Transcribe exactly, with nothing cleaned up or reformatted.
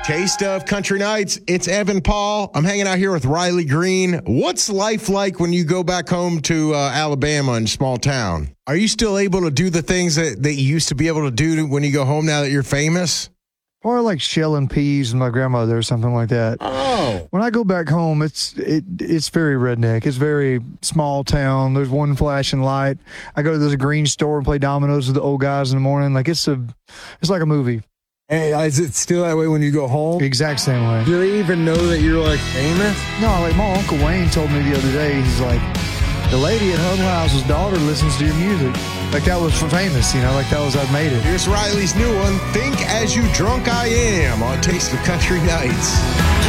Taste of Country Nights. It's Evan Paul. I'm hanging out here with Riley Green. What's life like when you go back home to uh, Alabama and small town? Are you still able to do the things that, that you used to be able to do when you go home now that you're famous? Or like shelling peas with my grandmother or something like that. Oh. When I go back home, it's it it's very redneck. It's very small town. There's one flashing light. I go to this green store and play dominoes with the old guys in the morning. Like it's a, it's like a movie. Hey, is it still that way when you go home? Exact same way. Do they even know that you're like famous? No, like my Uncle Wayne told me the other day, he's like, the lady at Huddle House's daughter listens to your music. Like that was famous, you know, like that was, I've made it. Here's Riley's new one, Think As You Drunk I Am, on Taste of Country Nights.